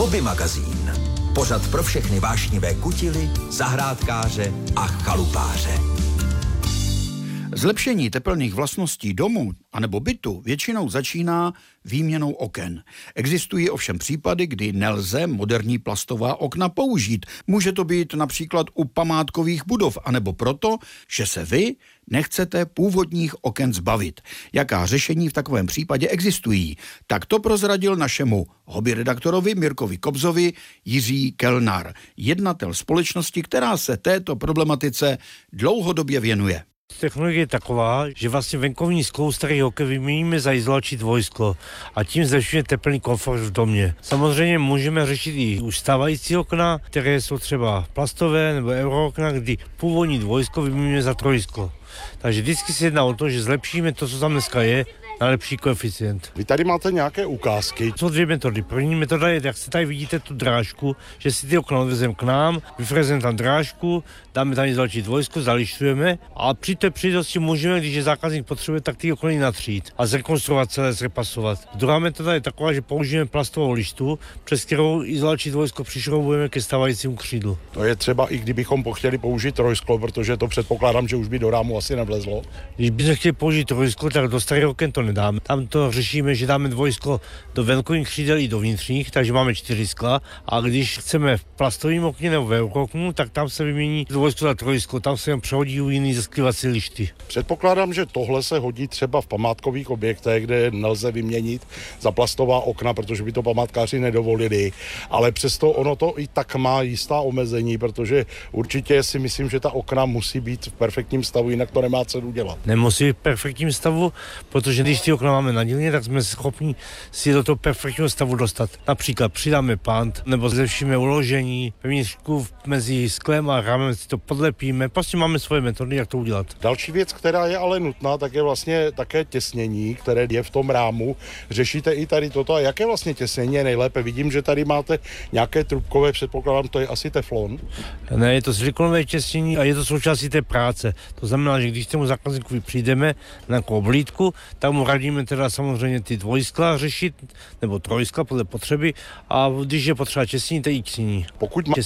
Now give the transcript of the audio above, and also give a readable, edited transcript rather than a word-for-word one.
Hobby magazín. Pořad pro všechny vášnivé kutily, zahrádkáře a chalupáře. Zlepšení tepelných vlastností domu anebo bytu většinou začíná výměnou oken. Existují ovšem případy, kdy nelze moderní plastová okna použít. Může to být například u památkových budov, anebo proto, že se vy nechcete původních oken zbavit. Jaká řešení v takovém případě existují? Tak to prozradil našemu hobby redaktorovi Mirkovi Kobzovi Jiří Kellner, jednatel společnosti, která se této problematice dlouhodobě věnuje. Technologie je taková, že vlastně venkovní sklou starých oken vyměníme za izolační dvojsklo a tím zlepšíme teplný komfort v domě. Samozřejmě můžeme řešit i už stávající okna, které jsou třeba plastové nebo eurookna, kdy původní dvojsklo vyměníme za trojsklo. Takže vždycky se jedná o to, že zlepšíme to, co tam dneska je, na lepší koeficient. Vy tady máte nějaké ukázky. Jsou dvě metody. První metoda je, jak se tady vidíte tu drážku, že si ty okna odvezeme k nám, vyfrezeme tam drážku, dáme tam izolační dvojsklo, zališťujeme a při té příležitosti můžeme, když je zákazník potřebuje, tak ty okna natřít a zrekonstruovat celé, zrepasovat. Druhá metoda je taková, že použijeme plastovou lištu, přes kterou izolační dvojsklo přišroubujeme ke stávajícímu křídlu. To je třeba i kdybychom chtěli použít trojsklo, protože to předpokládám, že už by do rámu asi nevlezlo. Když bychom chtěli použít trojsklo, tak do starých oken to nedáme. Tam to řešíme, že dáme dvojsklo do venkovních křídel i do vnitřních, takže máme 4 skla. A když chceme v plastovém okně nebo v eurooknu, tak tam se vymění dvojsklo za trojsklo, tam se jim přehodí jiný zasklivací lišty. Předpokládám, že tohle se hodí třeba v památkových objektech, kde nelze vyměnit za plastová okna, protože by to památkáři nedovolili, ale přesto ono to i tak má jistá omezení, protože určitě si myslím, že ta okna musí být v perfektním stavu, jinak to nemá cenu dělat. Nemusí být v perfektním stavu, protože když ty okna máme na dílně, tak jsme schopni si do toho perfektního stavu dostat. Například přidáme pant, nebo zlepšíme uložení vevnitřku mezi sklem a rámem, si to podlepíme. Prostě máme svoje metody, jak to udělat. Další věc, která je ale nutná, tak je vlastně také těsnění, které je v tom rámu. Řešíte i tady toto. A jaké vlastně těsnění je nejlépe? Vidím, že tady máte nějaké trubkové, předpokládám, to je asi teflon. Ne, je to silikonové těsnění a je to součástí té práce. To znamená, že když k tomu zákazníkovi přijdeme na nějakou oblídku, tak mu radíme teda samozřejmě ty dvojskla řešit, nebo trojskla podle potřeby, a když je potřeba těsnění, to je i těsnění. Pokud